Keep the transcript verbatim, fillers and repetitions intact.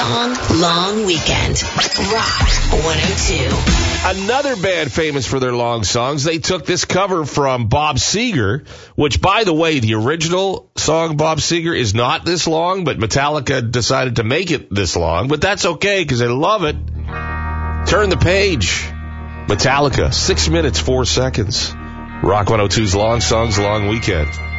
Long, long weekend. Rock one oh two. Another band famous for their long songs. They took this cover from Bob Seger, which, by the way, the original song, Bob Seger, is not this long, but Metallica decided to make it this long. But that's okay, because I love it. Turn the page. Metallica, six minutes, four seconds. Rock one oh two's Long Songs, Long Weekend.